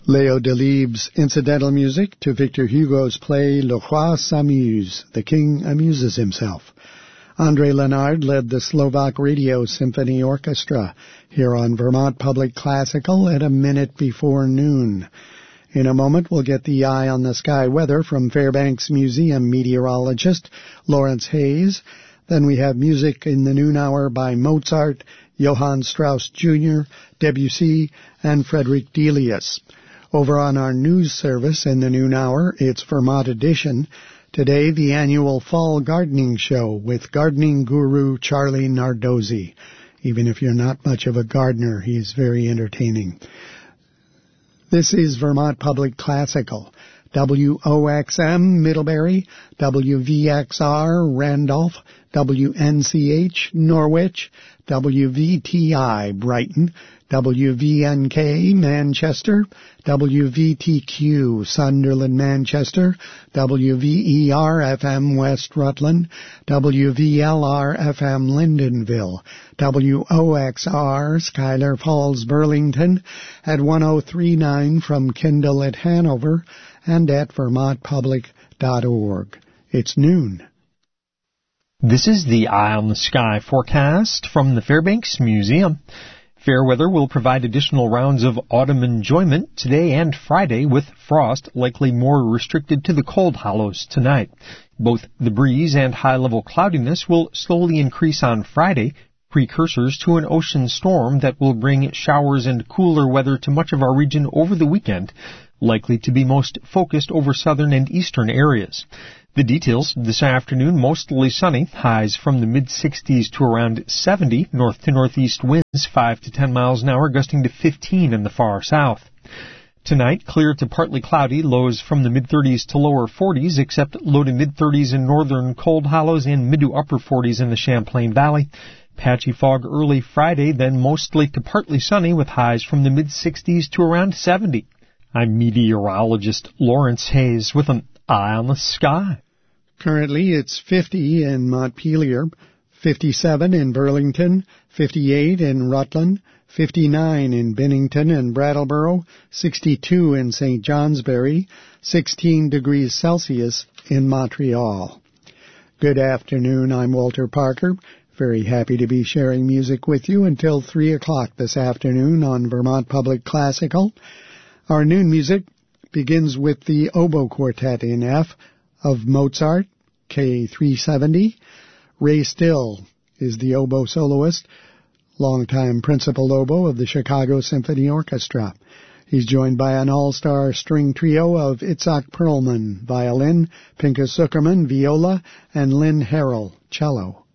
Léo Delibes' incidental music to Victor Hugo's play Le Roi s'amuse, The King Amuses Himself. André Lénard led the Slovak Radio Symphony Orchestra here on Vermont Public Classical at a minute before noon. In a moment, we'll get the eye on the sky weather from Fairbanks Museum meteorologist Lawrence Hayes. Then we have music in the noon hour by Mozart, Johann Strauss Jr., Debussy, and Frederick Delius. Over on our news service in the noon hour, it's Vermont Edition. Today, the annual Fall Gardening Show with gardening guru Charlie Nardozzi. Even if you're not much of a gardener, he's very entertaining. This is Vermont Public Classical. WOXM Middlebury, WVXR Randolph, WNCH Norwich, WVTI Brighton, WVNK Manchester, WVTQ Sunderland Manchester, WVER FM West Rutland, WVLR FM Lyndonville, WOXR Schuyler Falls Burlington, at 1039 from Kindle at Hanover, and at vermontpublic.org. It's noon. This is the Eye on the Sky forecast from the Fairbanks Museum. Fair weather will provide additional rounds of autumn enjoyment today and Friday, with frost likely more restricted to the cold hollows tonight. Both the breeze and high-level cloudiness will slowly increase on Friday, precursors to an ocean storm that will bring showers and cooler weather to much of our region over the weekend, likely to be most focused over southern and eastern areas. The details this afternoon: mostly sunny, highs from the mid-60s to around 70, north to northeast winds 5 to 10 miles an hour, gusting to 15 in the far south. Tonight, clear to partly cloudy, lows from the mid-30s to lower 40s, except low to mid-30s in northern cold hollows and mid to upper 40s in the Champlain Valley. Patchy fog early Friday, then mostly to partly sunny with highs from the mid-60s to around 70. I'm meteorologist Lawrence Hayes with an Eye on the Sky. Currently, it's 50 in Montpelier, 57 in Burlington, 58 in Rutland, 59 in Bennington and Brattleboro, 62 in St. Johnsbury, 16 degrees Celsius in Montreal. Good afternoon, I'm Walter Parker. Very happy to be sharing music with you until 3 o'clock this afternoon on Vermont Public Classical. Our noon music begins with the Oboe Quartet in F of Mozart, K370. Ray Still is the oboe soloist, longtime principal oboe of the Chicago Symphony Orchestra. He's joined by an all-star string trio of Itzhak Perlman, violin, Pinchas Zuckerman, viola, and Lynn Harrell, cello.